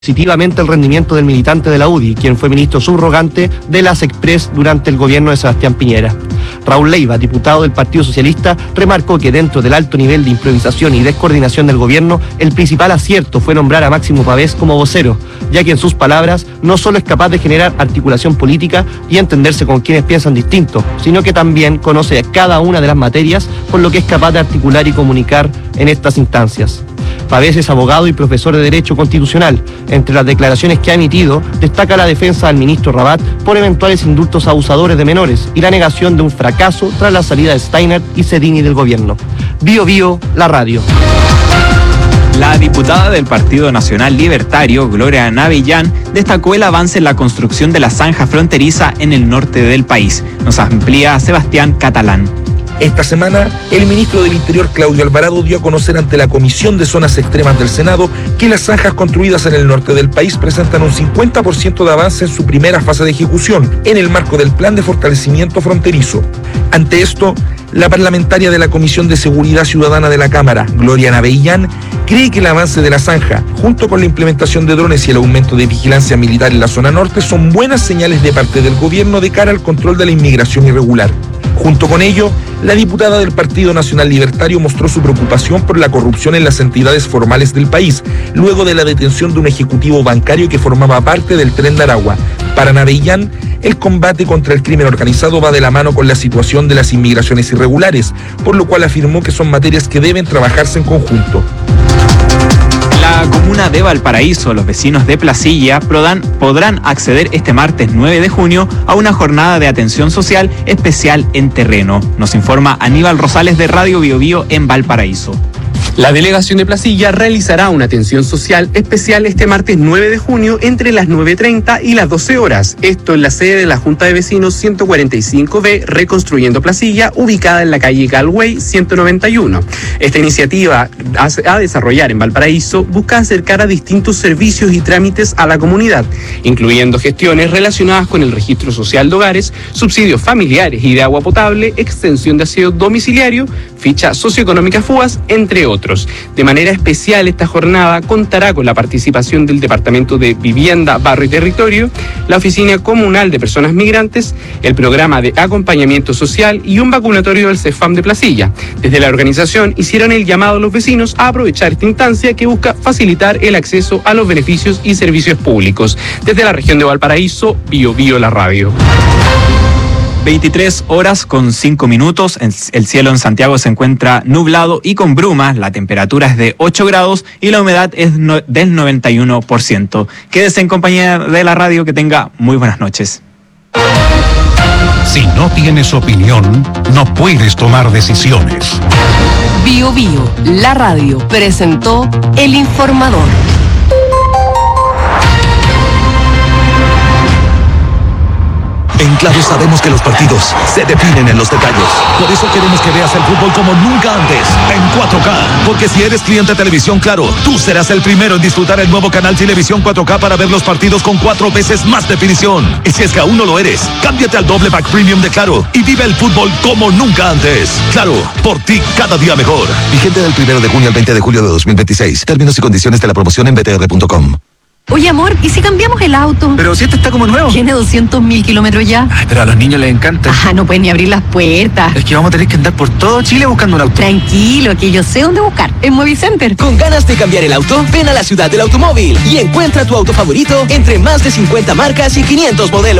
positivamente el rendimiento del militante de la UDI, quien fue ministro subrogante de las Express durante el gobierno de Sebastián Piñera. Raúl Leiva, diputado del Partido Socialista, remarcó que dentro del alto nivel de improvisación y descoordinación del gobierno, el principal acierto fue nombrar a Máximo Pavés como vocero, ya que en sus palabras no solo es capaz de generar articulación política y entenderse con quienes piensan distinto, sino que también conoce cada una de las materias, por lo que es capaz de articular y comunicar en estas instancias. Pavés es abogado y profesor de Derecho Constitucional. Entre las declaraciones que ha emitido, destaca la defensa del ministro Rabat por eventuales indultos a abusadores de menores y la negación de un fracaso tras la salida de Steiner y Cedini del gobierno. Bio Bio, la radio. La diputada del Partido Nacional Libertario, Gloria Navellán, destacó el avance en la construcción de la zanja fronteriza en el norte del país. Nos amplía Sebastián Catalán. Esta semana, el ministro del Interior, Claudio Alvarado, dio a conocer ante la Comisión de Zonas Extremas del Senado que las zanjas construidas en el norte del país presentan un 50% de avance en su primera fase de ejecución, en el marco del Plan de Fortalecimiento Fronterizo. Ante esto, la parlamentaria de la Comisión de Seguridad Ciudadana de la Cámara, Gloria Navellán, cree que el avance de la zanja, junto con la implementación de drones y el aumento de vigilancia militar en la zona norte, son buenas señales de parte del gobierno de cara al control de la inmigración irregular. Junto con ello, la diputada del Partido Nacional Libertario mostró su preocupación por la corrupción en las entidades formales del país, luego de la detención de un ejecutivo bancario que formaba parte del Tren de Aragua. Para Navellán, el combate contra el crimen organizado va de la mano con la situación de las inmigraciones irregulares, por lo cual afirmó que son materias que deben trabajarse en conjunto. La comuna de Valparaíso, los vecinos de Placilla, podrán acceder este martes 9 de junio a una jornada de atención social especial en terreno. Nos informa Aníbal Rosales de Radio Bio Bio en Valparaíso. La delegación de Placilla realizará una atención social especial este martes 9 de junio entre las 9:30 y las 12 horas. Esto en la sede de la Junta de Vecinos 145B, Reconstruyendo Placilla, ubicada en la calle Galway 191. Esta iniciativa a desarrollar en Valparaíso busca acercar a distintos servicios y trámites a la comunidad, incluyendo gestiones relacionadas con el registro social de hogares, subsidios familiares y de agua potable, extensión de aseo domiciliario, ficha socioeconómica FUAS, entre otros. De manera especial, esta jornada contará con la participación del Departamento de Vivienda, Barrio y Territorio, la Oficina Comunal de Personas Migrantes, el Programa de Acompañamiento Social y un vacunatorio del CEFAM de Placilla. Desde la organización hicieron el llamado a los vecinos a aprovechar esta instancia que busca facilitar el acceso a los beneficios y servicios públicos. Desde la región de Valparaíso, Bio Bio, la radio. 23 horas con 5 minutos, el cielo en Santiago se encuentra nublado y con brumas, la temperatura es de 8 grados y la humedad es del 91%. Quédese en compañía de la radio, que tenga muy buenas noches. Si no tienes opinión, no puedes tomar decisiones. Bio Bio, la radio, presentó El Informador. En Claro sabemos que los partidos se definen en los detalles. Por eso queremos que veas el fútbol como nunca antes, en 4K. Porque si eres cliente de Televisión Claro, tú serás el primero en disfrutar el nuevo canal Televisión 4K para ver los partidos con 4 veces más definición. Y si es que aún no lo eres, cámbiate al doble pack premium de Claro y vive el fútbol como nunca antes. Claro, por ti cada día mejor. Vigente del 1 de junio al 20 de julio de 2026. Términos y condiciones de la promoción en btr.com. Oye, amor, ¿y si cambiamos el auto? Pero si este está como nuevo. Tiene 200.000 kilómetros ya. Ay, pero a los niños les encanta. Ajá, no pueden ni abrir las puertas. Es que vamos a tener que andar por todo Chile buscando un auto. Tranquilo, que yo sé dónde buscar. En Movicenter. ¿Con ganas de cambiar el auto? Ven a la ciudad del automóvil y encuentra tu auto favorito entre más de 50 marcas y 500 modelos.